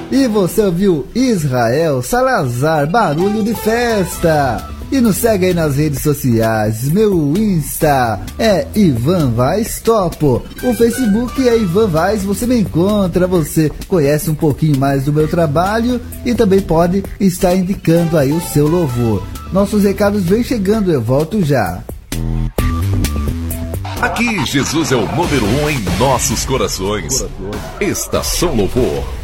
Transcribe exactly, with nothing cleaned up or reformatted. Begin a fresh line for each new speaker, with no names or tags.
E você ouviu Israel Salazar, Barulho de Festa. E nos segue aí nas redes sociais. Meu Insta é Ivan Vaz Topo. O Facebook é Ivan Vaz. Você me encontra, você conhece um pouquinho mais do meu trabalho e também pode estar indicando aí o seu louvor. Nossos recados vêm chegando, eu volto já.
Aqui Jesus é o número um em nossos corações. Estação Louvor.